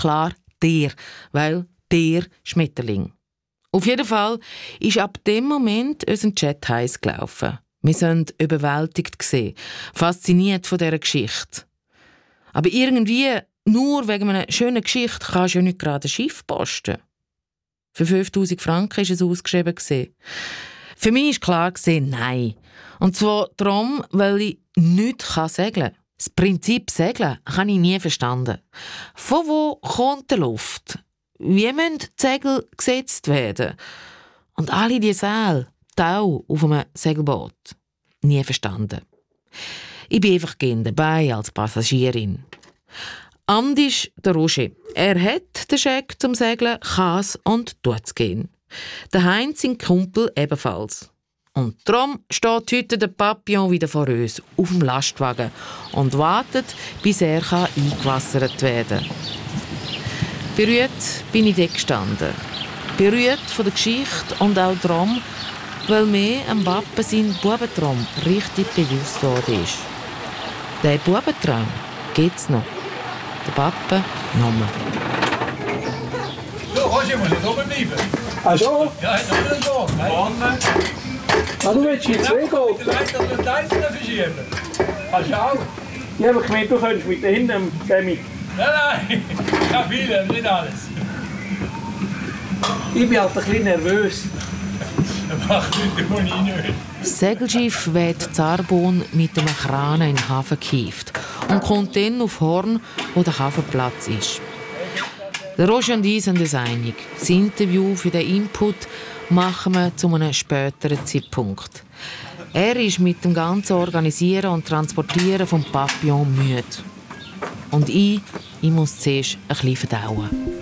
klar der, weil der Schmetterling. Auf jeden Fall ist ab dem Moment unser Chat heiß gelaufen. Wir sind überwältigt gewesen, fasziniert von dieser Geschichte. Aber irgendwie, nur wegen einer schönen Geschichte, kannst du ja nicht gerade ein Schiff posten. Für 5000 Franken war es ausgeschrieben. Für mich war klar, nein. Und zwar darum, weil ich nicht segeln kann. Das Prinzip Segeln habe ich nie verstanden. Von wo kommt die Luft? Wie müssen die Segel gesetzt werden? Und alle diese Säle, Tau auf einem Segelboot. Nie verstanden. Ich bin einfach gerne dabei als Passagierin. Anders der Roger. Er hat den Scheck zum Segeln, kann es und tut es gehen. Der Heinz, sein Kumpel, ebenfalls. Und darum steht heute der Papillon wieder vor uns, auf dem Lastwagen und wartet, bis er eingewassert werden kann. Berührt bin ich dort gestanden. Berührt von der Geschichte und auch darum, weil mir am Wappen sein Bubentraum richtig bewusst worden ist. Der Bubentraum gibt es noch. Der Papa nochmal. So, Roger, muss nicht oben bleiben. Ach schon? Ja, hat noch wieder Sorge. Vorne. Ah, du willst jetzt zwei gehen? Du willst doch den Teil verschieben. Kannst du auch? Ja, aber ich meine, du könntest mit dahinten, Sammy. Nein, ich habe viele, nicht alles. Ich bin halt ein bisschen nervös. Das macht nicht, muss ich nicht. Das Segelschiff wird Zarbon mit einem Kran in den Hafen gehievt und kommt dann auf Horn, wo der Hafenplatz ist. Der Roger und ich sind uns einig. Das Interview für den Input machen wir zu einem späteren Zeitpunkt. Er ist mit dem ganzen Organisieren und Transportieren vom Papillon müde. Und ich muss zuerst ein bisschen verdauen.